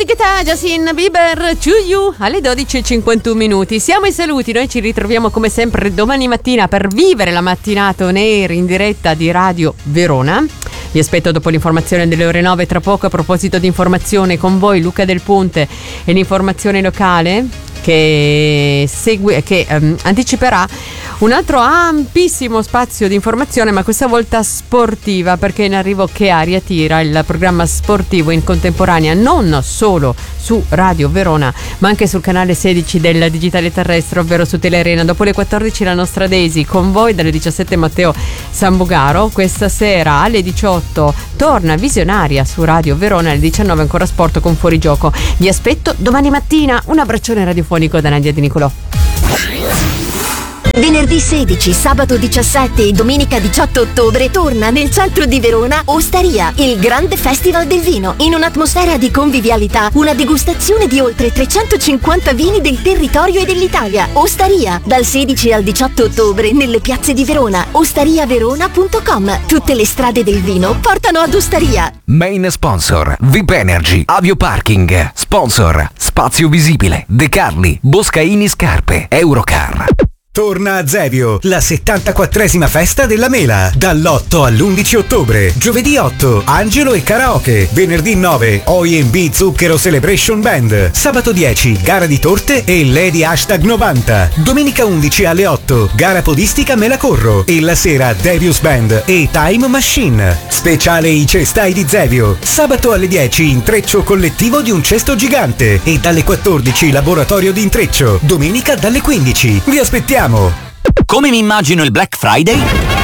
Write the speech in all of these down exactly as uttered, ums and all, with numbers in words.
Guetta, Justin Bieber, To You, alle dodici e cinquantuno minuti. Siamo ai saluti, noi ci ritroviamo come sempre domani mattina per vivere la mattinata on air in diretta di Radio Verona. Vi aspetto dopo l'informazione delle ore nove tra poco. A proposito di informazione, con voi Luca Del Ponte e l'informazione locale che segue, che um, anticiperà un altro ampissimo spazio di informazione, ma questa volta sportiva, perché in arrivo Che Aria Tira, il programma sportivo in contemporanea non solo su Radio Verona ma anche sul canale sedici del digitale terrestre, ovvero su Telearena. Dopo le quattordici la nostra Daisy con voi, dalle diciassette Matteo Sambugaro. Questa sera alle diciotto torna Visionaria su Radio Verona, alle diciannove ancora sport con Fuorigioco. Vi aspetto domani mattina. Un abbraccione radiofonico da Nadia Di Nicolò. Venerdì sedici, sabato diciassette e domenica diciotto ottobre torna nel centro di Verona Ostaria, il grande festival del vino. In un'atmosfera di convivialità, una degustazione di oltre trecentocinquanta vini del territorio e dell'Italia. Ostaria, dal sedici al diciotto ottobre nelle piazze di Verona. ostaria verona punto com. Tutte le strade del vino portano ad Ostaria. Main sponsor V I P Energy, Avio Parking. Sponsor Spazio Visibile, De Carli, Boscaini Scarpe, Eurocar. Torna a Zevio, la settantaquattresima festa della mela, dall'otto all'undici ottobre. Giovedì otto, Angelo e Karaoke. Venerdì nove, O I M B Zucchero Celebration Band. Sabato dieci, gara di torte e Lady Hashtag novanta. Domenica undici alle otto, gara podistica Me la corro. E la sera Devious Band e Time Machine. Speciale I Cestai di Zevio. Sabato alle dieci, intreccio collettivo di un cesto gigante. E dalle quattordici, laboratorio di intreccio. Domenica dalle quindici. Vi aspettiamo. Come mi immagino il Black Friday?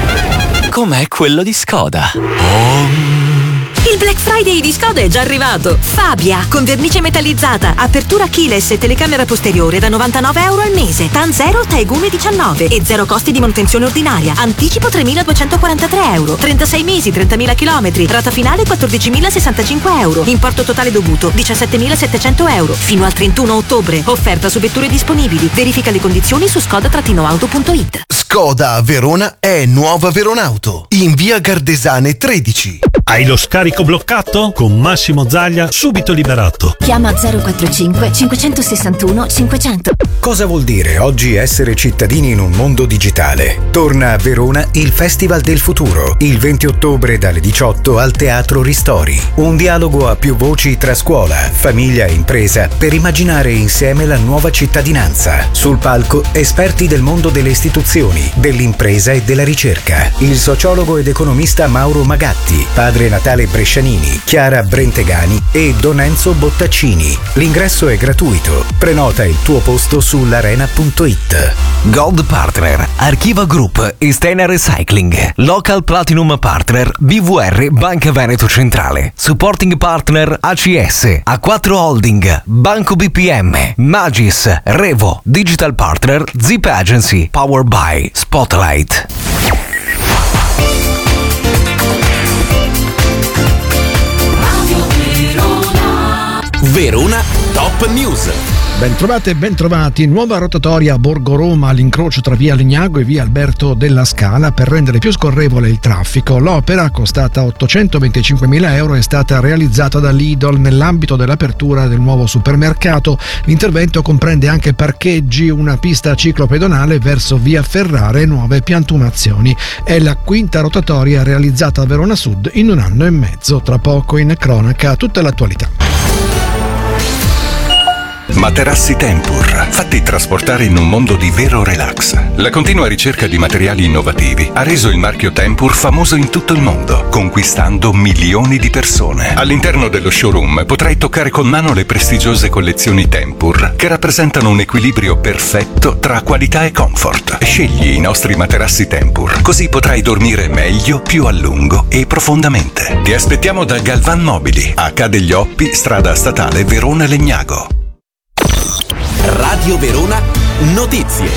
Com'è quello di Skoda. Oh. Il Black Friday di Skoda è già arrivato. Fabia, con vernice metallizzata, apertura keyless e telecamera posteriore da novantanove euro al mese. TAN zero, Taigume diciannove e zero costi di manutenzione ordinaria. Anticipo tremiladuecentoquarantatré euro. trentasei mesi, trentamila chilometri. Rata finale quattordicimilasessantacinque euro. Importo totale dovuto diciassettemilasettecento euro. Fino al trentuno ottobre. Offerta su vetture disponibili. Verifica le condizioni su skoda auto punto it. Skoda a Verona è Nuova Veronauto, in via Gardesane tredici. Hai lo scarico bloccato? Con Massimo Zaglia subito liberato. Chiama zero quarantacinque cinquecentosessantuno cinquecento. Cosa vuol dire oggi essere cittadini in un mondo digitale? Torna a Verona il Festival del Futuro, il venti ottobre dalle diciotto al Teatro Ristori. Un dialogo a più voci tra scuola, famiglia e impresa per immaginare insieme la nuova cittadinanza. Sul palco esperti del mondo delle istituzioni, dell'impresa e della ricerca. Il sociologo ed economista Mauro Magatti, padre Natale Brescianini, Chiara Brentegani e Don Enzo Bottaccini. L'ingresso è gratuito. Prenota il tuo posto sull'arena punto it. Gold Partner, Archiva Group e Stena Recycling. Local Platinum Partner, B V R Banca Veneto Centrale. Supporting Partner A C S, A quattro Holding, Banco B P M, Magis, Revo, Digital Partner, Zip Agency, Power by Spotlight. Verona Top News. Bentrovate e bentrovati. Nuova rotatoria a Borgo Roma all'incrocio tra via Legnago e via Alberto della Scala per rendere più scorrevole il traffico. L'opera, costata ottocentoventicinquemila euro, è stata realizzata da Lidl nell'ambito dell'apertura del nuovo supermercato. L'intervento comprende anche parcheggi, una pista ciclopedonale verso via Ferrara e nuove piantumazioni. È la quinta rotatoria realizzata a Verona Sud in un anno e mezzo. Tra poco in cronaca tutta l'attualità. Materassi Tempur, fatti trasportare in un mondo di vero relax. La continua ricerca di materiali innovativi ha reso il marchio Tempur famoso in tutto il mondo, conquistando milioni di persone. All'interno dello showroom potrai toccare con mano le prestigiose collezioni Tempur, che rappresentano un equilibrio perfetto tra qualità e comfort. Scegli i nostri materassi Tempur, così potrai dormire meglio, più a lungo e profondamente. Ti aspettiamo da Galvan Mobili, a Ca' degli Oppi, strada statale Verona Legnago. Radio Verona Notizie.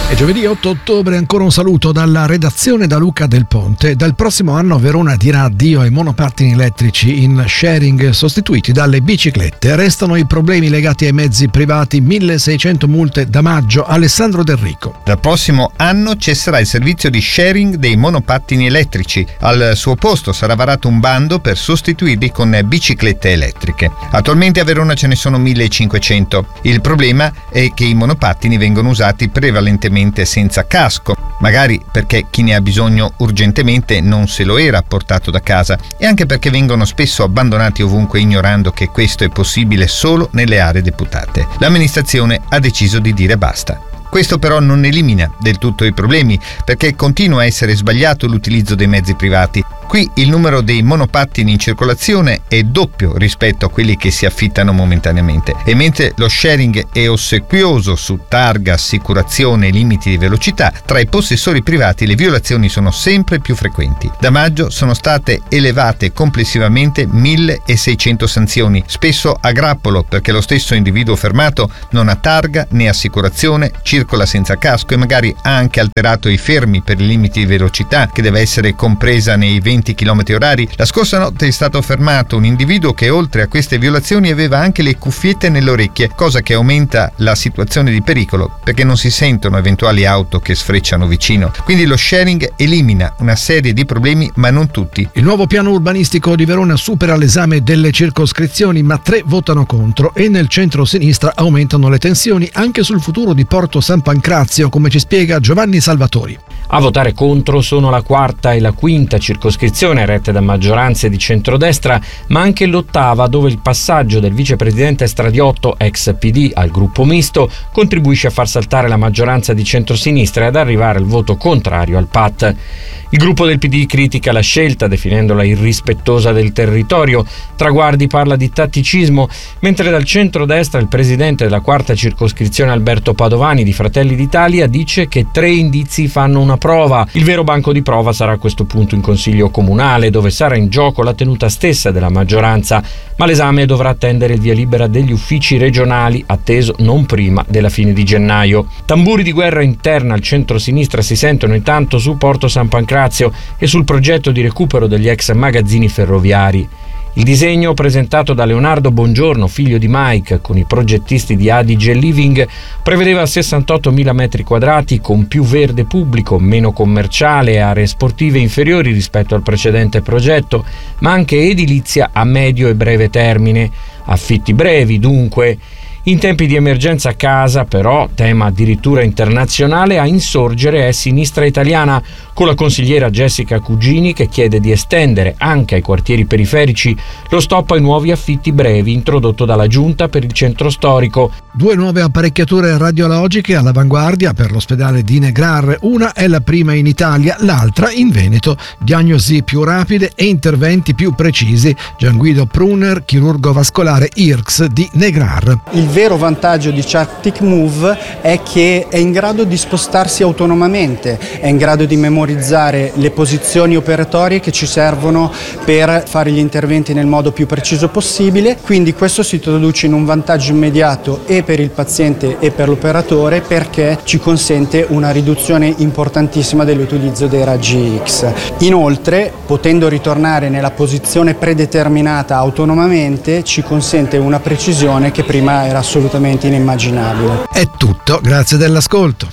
È giovedì otto ottobre, ancora un saluto dalla redazione da Luca Del Ponte. Dal prossimo anno Verona dirà addio ai monopattini elettrici in sharing sostituiti dalle biciclette. Restano i problemi legati ai mezzi privati, milleseicento multe da maggio. Alessandro Del Rico. Dal prossimo anno cesserà il servizio di sharing dei monopattini elettrici. Al suo posto sarà varato un bando per sostituirli con biciclette elettriche. Attualmente a Verona ce ne sono millecinquecento. Il problema è che i monopattini vengono usati prevalentemente senza casco, magari perché chi ne ha bisogno urgentemente non se lo era portato da casa e anche perché vengono spesso abbandonati ovunque, ignorando che questo è possibile solo nelle aree deputate. L'amministrazione ha deciso di dire basta. Questo però non elimina del tutto i problemi, perché continua a essere sbagliato l'utilizzo dei mezzi privati. Qui il numero dei monopattini in circolazione è doppio rispetto a quelli che si affittano momentaneamente, e mentre lo sharing è ossequioso su targa, assicurazione e limiti di velocità, tra i possessori privati le violazioni sono sempre più frequenti. Da maggio sono state elevate complessivamente milleseicento sanzioni, spesso a grappolo, perché lo stesso individuo fermato non ha targa né assicurazione, circola senza casco e magari ha anche alterato i fermi per i limiti di velocità, che deve essere compresa nei venti chilometri orari. La scorsa notte è stato fermato un individuo che oltre a queste violazioni aveva anche le cuffiette nelle orecchie, cosa che aumenta la situazione di pericolo perché non si sentono eventuali auto che sfrecciano vicino. Quindi lo sharing elimina una serie di problemi, ma non tutti. Il nuovo piano urbanistico di Verona supera l'esame delle circoscrizioni, ma tre votano contro e nel centro-sinistra aumentano le tensioni anche sul futuro di Porto San Pancrazio, come ci spiega Giovanni Salvatori. A votare contro sono la quarta e la quinta circoscrizione, rette da maggioranze di centrodestra, ma anche l'ottava, dove il passaggio del vicepresidente Stradiotto, ex P D, al gruppo misto, contribuisce a far saltare la maggioranza di centrosinistra e ad arrivare al voto contrario al P A T. Il gruppo del P D critica la scelta, definendola irrispettosa del territorio. Traguardi parla di tatticismo, mentre dal centrodestra il presidente della quarta circoscrizione Alberto Padovani di Fratelli d'Italia dice che tre indizi fanno una prova. Il vero banco di prova sarà a questo punto in Consiglio Comunale, dove sarà in gioco la tenuta stessa della maggioranza, ma l'esame dovrà attendere il via libera degli uffici regionali, atteso non prima della fine di gennaio. Tamburi di guerra interna al centro-sinistra si sentono intanto su Porto San Pancrazio e sul progetto di recupero degli ex magazzini ferroviari. Il disegno, presentato da Leonardo Bongiorno, figlio di Mike, con i progettisti di Adige Living, prevedeva sessantottomila metri quadrati con più verde pubblico, meno commerciale e aree sportive inferiori rispetto al precedente progetto, ma anche edilizia a medio e breve termine. Affitti brevi, dunque. In tempi di emergenza casa, però, tema addirittura internazionale, a insorgere è Sinistra Italiana, con la consigliera Jessica Cugini che chiede di estendere anche ai quartieri periferici lo stop ai nuovi affitti brevi introdotto dalla Giunta per il centro storico. Due nuove apparecchiature radiologiche all'avanguardia per l'ospedale di Negrar, una è la prima in Italia, l'altra in Veneto. Diagnosi più rapide e interventi più precisi. Gianguido Pruner, chirurgo vascolare I R C S di Negrar. Il vero vantaggio di Chartic Move è che è in grado di spostarsi autonomamente, è in grado di memorizzare le posizioni operatorie che ci servono per fare gli interventi nel modo più preciso possibile, quindi questo si traduce in un vantaggio immediato e per il paziente e per l'operatore, perché ci consente una riduzione importantissima dell'utilizzo dei raggi X. Inoltre, potendo ritornare nella posizione predeterminata autonomamente, ci consente una precisione che prima era assolutamente inimmaginabile. È tutto, grazie dell'ascolto.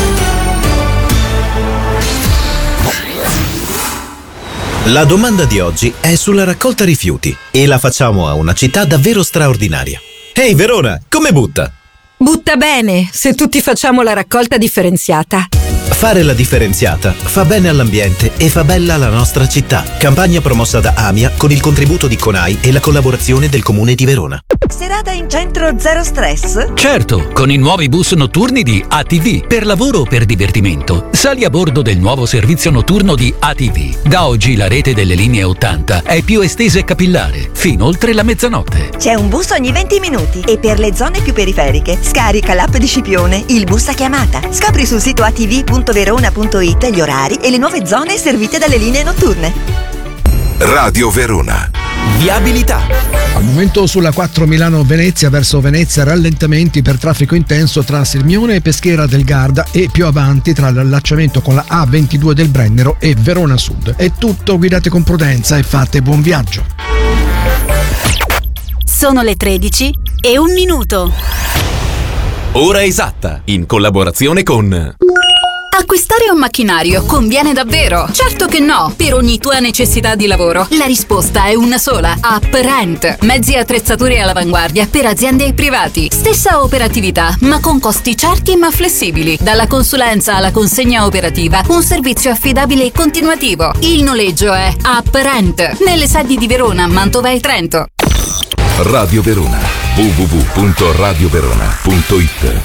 La domanda di oggi è sulla raccolta rifiuti e la facciamo a una città davvero straordinaria. Ehi Verona, come butta? Butta bene, se tutti facciamo la raccolta differenziata. Fare la differenziata fa bene all'ambiente e fa bella la nostra città. Campagna promossa da AMIA con il contributo di CONAI e la collaborazione del Comune di Verona. Serata in centro zero stress? Certo, con i nuovi bus notturni di A T V. Per lavoro o per divertimento, sali a bordo del nuovo servizio notturno di A T V. Da oggi la rete delle linee ottanta è più estesa e capillare, fino oltre la mezzanotte. C'è un bus ogni venti minuti e per le zone più periferiche scarica l'app di Scipione, il bus a chiamata. Scopri sul sito a t v punto verona punto i t gli orari e le nuove zone servite dalle linee notturne. Radio Verona. Viabilità. Al momento sulla quattro Milano-Venezia verso Venezia rallentamenti per traffico intenso tra Sirmione e Peschiera del Garda e più avanti tra l'allacciamento con la A ventidue del Brennero e Verona Sud. È tutto, guidate con prudenza e fate buon viaggio. Sono le tredici e un minuto. Ora esatta, in collaborazione con... Acquistare un macchinario conviene davvero? Certo che no, per ogni tua necessità di lavoro. La risposta è una sola: Apprent. Mezzi e attrezzature all'avanguardia per aziende e privati. Stessa operatività, ma con costi certi ma flessibili. Dalla consulenza alla consegna operativa, un servizio affidabile e continuativo. Il noleggio è Apprent. Nelle sedi di Verona, Mantova e Trento. Radio Verona. w w w punto radio verona punto i t.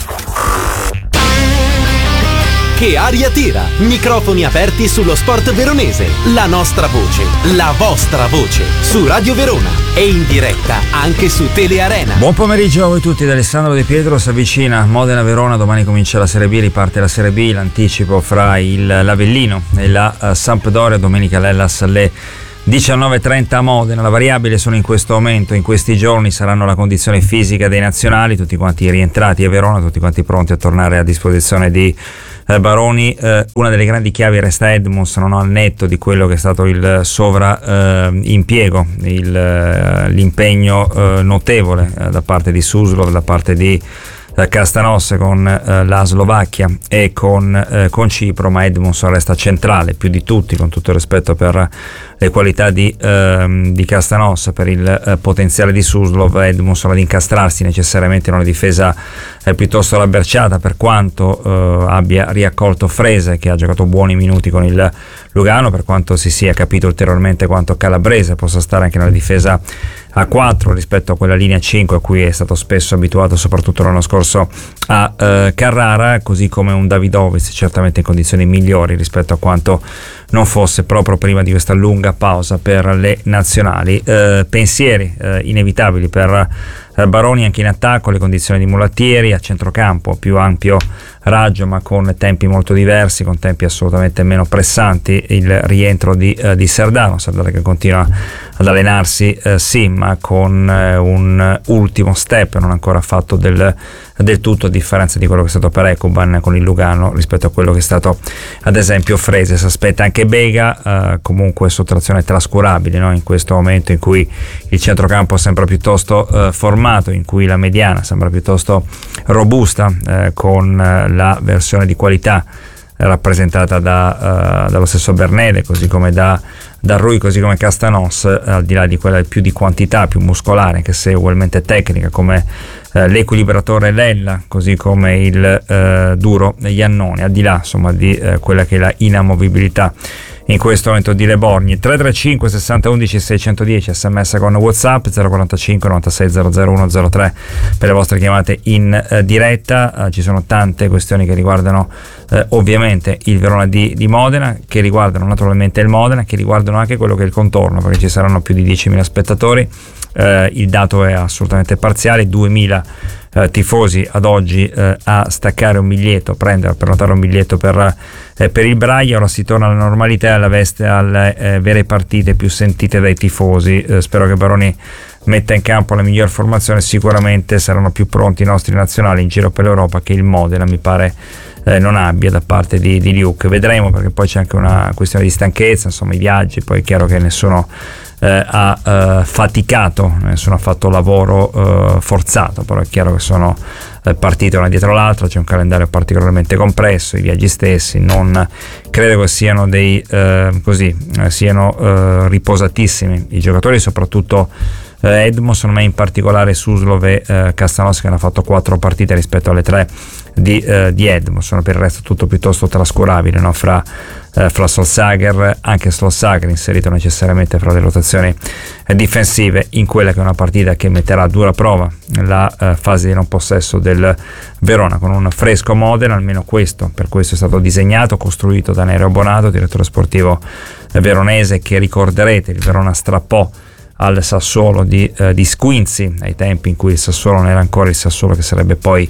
Che aria tira! Microfoni aperti sullo sport veronese. La nostra voce, la vostra voce, su Radio Verona e in diretta anche su Telearena. Buon pomeriggio a voi tutti da Alessandro De Pietro. Si avvicina Modena-Verona, domani comincia la Serie B, riparte la Serie B, l'anticipo fra il l'Avellino e la uh, Sampdoria, domenica l'Hellas alle diciannove e trenta a Modena. La variabile sono in questo momento, in questi giorni, saranno la condizione fisica dei nazionali, tutti quanti rientrati a Verona, tutti quanti pronti a tornare a disposizione di eh, Baroni. Eh, una delle grandi chiavi resta Edmondson, no? Al netto di quello che è stato il sovra eh, impiego, il, eh, l'impegno eh, notevole eh, da parte di Suslov, da parte di Castanosse con eh, la Slovacchia e con, eh, con Cipro, ma Edmondson resta centrale più di tutti, con tutto il rispetto per le qualità di, eh, di Castanosse, per il eh, potenziale di Suslov. Edmondson ad incastrarsi necessariamente in una difesa eh, piuttosto rabberciata, per quanto eh, abbia riaccolto Frese, che ha giocato buoni minuti con il Lugano, per quanto si sia capito ulteriormente quanto Calabrese possa stare anche nella difesa a quattro rispetto a quella linea cinque a cui è stato spesso abituato, soprattutto l'anno scorso a eh, Carrara, così come un Davidovic certamente in condizioni migliori rispetto a quanto non fosse proprio prima di questa lunga pausa per le nazionali. Eh, pensieri eh, inevitabili per eh, Baroni anche in attacco, le condizioni di Mulattieri, a centrocampo più ampio raggio ma con tempi molto diversi, con tempi assolutamente meno pressanti, il rientro di, eh, di Sardano, Sardano che continua ad allenarsi eh, sì, ma con eh, un ultimo step non ancora fatto del, del tutto, a differenza di quello che è stato per Ekuban con il Lugano rispetto a quello che è stato ad esempio Frese. Si aspetta anche Bega, eh, comunque sottrazione trascurabile, no? In questo momento in cui il centrocampo sembra piuttosto eh, formato, in cui la mediana sembra piuttosto robusta, eh, con eh, la versione di qualità rappresentata da, uh, dallo stesso Bernede, così come da, da Rui, così come Castanos, uh, al di là di quella più di quantità, più muscolare, anche se ugualmente tecnica, come uh, l'equilibratore Lella, così come il uh, duro Iannone, al di là insomma di uh, quella che è la inamovibilità in questo momento di Le Borgni. Tre tre cinque sessanta undici seicentodieci, sms con WhatsApp zero quarantacinque novantasei zero zero uno zero tre per le vostre chiamate in uh, diretta. Uh, ci sono tante questioni che riguardano uh, ovviamente il Verona di, di Modena, che riguardano naturalmente il Modena, che riguardano anche quello che è il contorno, perché ci saranno più di diecimila spettatori. Uh, il dato è assolutamente parziale, duemila Uh, tifosi ad oggi uh, a staccare un biglietto, prendere, prenotare un biglietto per, uh, per il Braga. Ora si torna alla normalità, alla veste, alle uh, vere partite più sentite dai tifosi. Uh, spero che Baroni metta in campo la miglior formazione. Sicuramente saranno più pronti i nostri nazionali in giro per l'Europa che il Modena mi pare eh, non abbia da parte di, di Luke. Vedremo, perché poi c'è anche una questione di stanchezza, insomma i viaggi, poi è chiaro che nessuno Eh, ha eh, faticato, nessuno ha fatto lavoro eh, forzato, però è chiaro che sono eh, partite una dietro l'altra, c'è un calendario particolarmente compresso, i viaggi stessi non credo che siano dei eh, così eh, siano eh, riposatissimi i giocatori, soprattutto eh, Edmondson, ma in particolare Suslov e eh, Castanos, che hanno fatto quattro partite rispetto alle tre di, eh, di Edmondson. Per il resto tutto piuttosto trascurabile, no? fra eh, fra Solskjaer, anche Solskjaer inserito necessariamente fra le rotazioni eh, difensive in quella che è una partita che metterà a dura prova la eh, fase di non possesso del Verona, con un fresco Modena, almeno questo, per questo è stato disegnato, costruito da Nereo Bonato, direttore sportivo eh, veronese, che ricorderete il Verona strappò al Sassuolo di, eh, di Squinzi, ai tempi in cui il Sassuolo non era ancora il Sassuolo che sarebbe poi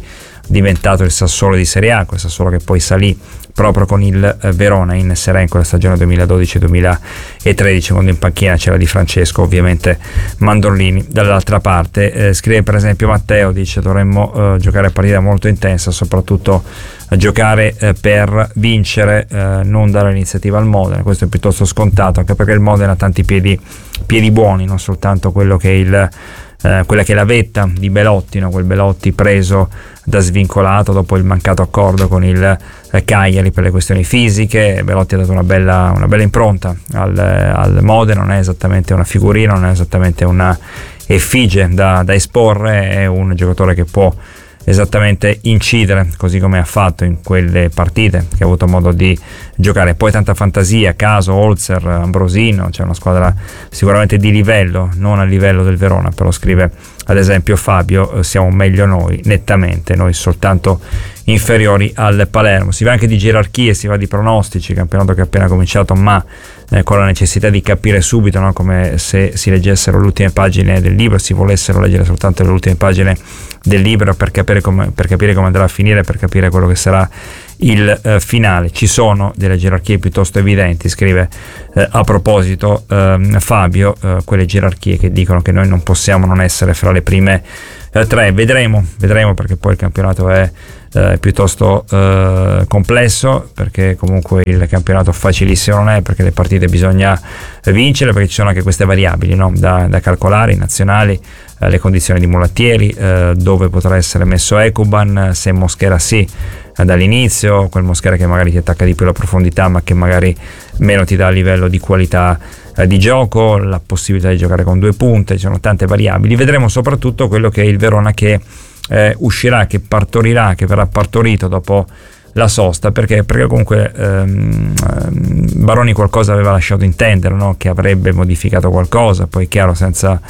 diventato il Sassuolo di Serie A, quel Sassuolo che poi salì proprio con il eh, Verona in Serie A in quella stagione duemiladodici duemilatredici, quando in panchina c'era Di Francesco, ovviamente Mandorlini dall'altra parte. Eh, scrive per esempio Matteo, dice dovremmo eh, giocare partita molto intensa, soprattutto eh, giocare eh, per vincere, eh, non dare l'iniziativa al Modena. Questo è piuttosto scontato, anche perché il Modena ha tanti piedi, piedi buoni, non soltanto quello che è il Eh, quella che è la vetta di Belotti, no? Quel Belotti preso da svincolato dopo il mancato accordo con il eh, Cagliari per le questioni fisiche. Belotti ha dato una bella, una bella impronta al, al Modena, non è esattamente una figurina, non è esattamente una effigie da, da esporre, è un giocatore che può esattamente incidere, così come ha fatto in quelle partite che ha avuto modo di giocare. Poi tanta fantasia, Caso, Holzer, Ambrosino, c'è una squadra sicuramente di livello, non a livello del Verona, però scrive ad esempio Fabio, siamo meglio noi, nettamente, noi soltanto inferiori al Palermo. Si va anche di gerarchie, si va di pronostici, campionato che è appena cominciato, ma eh, con la necessità di capire subito, no? Come se si leggessero le ultime pagine del libro, si volessero leggere soltanto le ultime pagine del libro per capire come, per capire come andrà a finire, per capire quello che sarà il eh, finale. Ci sono delle gerarchie piuttosto evidenti, scrive eh, a proposito eh, Fabio, eh, quelle gerarchie che dicono che noi non possiamo non essere fra le prime eh, tre. Vedremo, vedremo perché poi il campionato è eh, piuttosto eh, complesso, perché comunque il campionato facilissimo non è, perché le partite bisogna vincere, perché ci sono anche queste variabili, no? da, da calcolare, i nazionali, eh, le condizioni di Mulattieri, eh, dove potrà essere messo Ekuban, se Mosquera sì dall'inizio, quel Mosquera che magari ti attacca di più alla profondità ma che magari meno ti dà a livello di qualità eh, di gioco, la possibilità di giocare con due punte, ci sono tante variabili. Vedremo soprattutto quello che è il Verona che eh, uscirà, che partorirà, che verrà partorito dopo la sosta, perché, perché comunque ehm, Baroni qualcosa aveva lasciato intendere, no? Che avrebbe modificato qualcosa, poi chiaro senza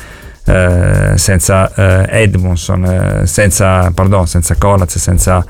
eh, senza eh, Edmondson, eh, senza pardon, senza Kolács, senza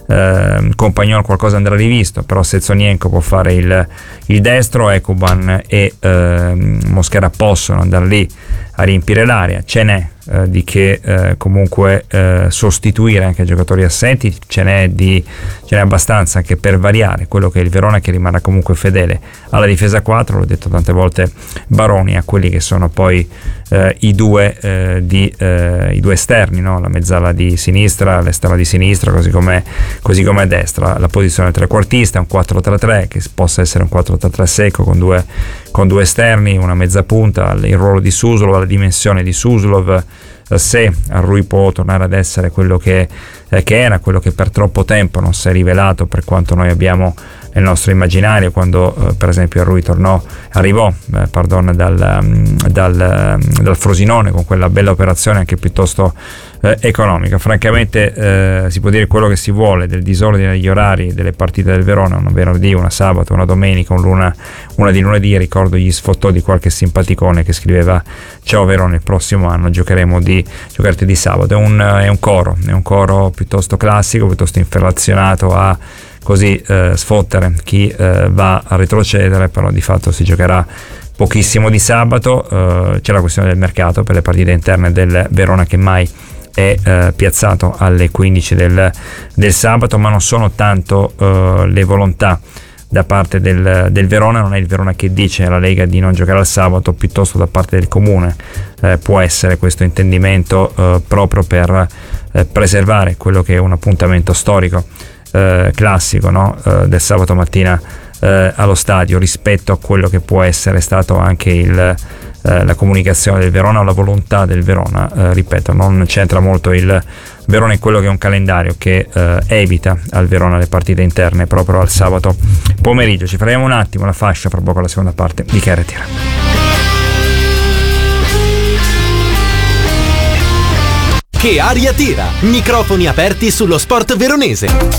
Eh, Compagnol qualcosa andrà rivisto, però Sezonienko può fare il, il destro, Ekuban e eh, Mosquera possono andare lì a riempire l'area. Ce n'è eh, di che eh, comunque eh, sostituire anche giocatori assenti, ce n'è, di, ce n'è abbastanza anche per variare. Quello che è il Verona, che rimarrà comunque fedele alla difesa quattro, l'ho detto tante volte, Baroni, a quelli che sono poi eh, i due eh, di eh, i due esterni, no? La mezzala di sinistra, l'esterno di sinistra, così come così come a destra. La posizione trequartista è un quattro tre tre, che possa essere un quattro tre tre secco con due, con due esterni, una mezza punta, il ruolo di Suslov, la dimensione di Suslov, se Rui può tornare ad essere quello che, eh, che era, quello che per troppo tempo non si è rivelato per quanto noi abbiamo nel nostro immaginario, quando eh, per esempio Rui tornò, arrivò eh, pardon, dal, um, dal, um, dal Frosinone con quella bella operazione anche piuttosto eh, economica. Francamente eh, si può dire quello che si vuole del disordine degli orari delle partite del Verona, una venerdì, una sabato, una domenica, una, una di lunedì. Ricordo gli sfottò di qualche simpaticone che scriveva: ciao Verona, il prossimo anno giocheremo di giocarti di sabato. È un, è un coro, è un coro piuttosto classico, piuttosto inflazionato a così eh, sfottere chi eh, va a retrocedere, però di fatto si giocherà pochissimo di sabato. Eh, c'è la questione del mercato per le partite interne del Verona, che mai è eh, piazzato alle quindici del, del sabato, ma non sono tanto eh, le volontà da parte del, del Verona. Non è il Verona che dice alla Lega di non giocare al sabato, piuttosto da parte del comune eh, può essere questo intendimento eh, proprio per eh, preservare quello che è un appuntamento storico Eh, classico, no? eh, del sabato mattina eh, allo stadio, rispetto a quello che può essere stato anche il, eh, la comunicazione del Verona o la volontà del Verona. Eh, ripeto, non c'entra molto il Verona in quello che è un calendario che eh, evita al Verona le partite interne proprio al sabato pomeriggio. Ci faremo un attimo la fascia, fra poco la seconda parte di Che aria tira. Che aria tira! Microfoni aperti sullo sport veronese.